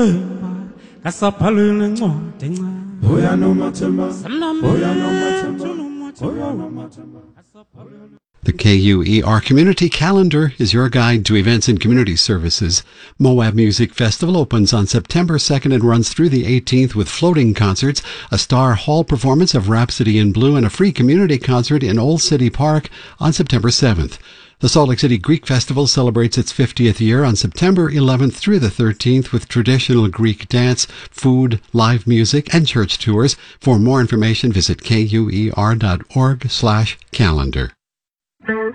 The KUER Community Calendar is your guide to events and community services. Moab Music Festival opens on September 2nd and runs through the 18th with floating concerts, a Star Hall performance of Rhapsody in Blue, and a free community concert in Old City Park on September 7th. The Salt Lake City Greek Festival celebrates its 50th year on September 11th through the 13th with traditional Greek dance, food, live music, and church tours. For more information, visit kuer.org/calendar.